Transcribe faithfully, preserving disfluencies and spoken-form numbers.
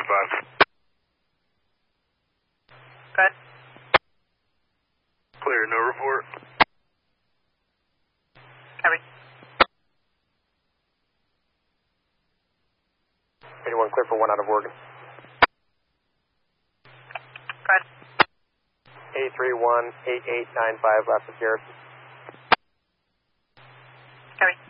five. Good. Clear, no report. Copy. Anyone clear for one out of Oregon? Good. eight three one eight eight nine five, last of Garrison. Copy.